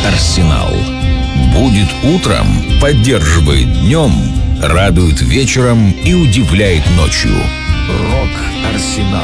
«Арсенал». Будет утром, поддерживает днем, радует вечером и удивляет ночью. Рок-Арсенал.